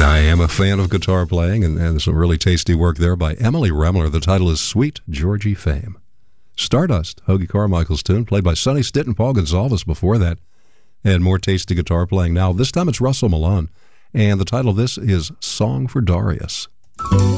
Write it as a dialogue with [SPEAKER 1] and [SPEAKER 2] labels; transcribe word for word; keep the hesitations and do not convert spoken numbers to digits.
[SPEAKER 1] I am a fan of guitar playing, and, and some really tasty work there by Emily Remler. The title is Sweet Georgie Fame. Stardust, Hoagy Carmichael's tune, played by Sonny Stitt and Paul Gonsalves before that. And more tasty guitar playing now. This time it's Russell Milan, and the title of this is Song for Darius.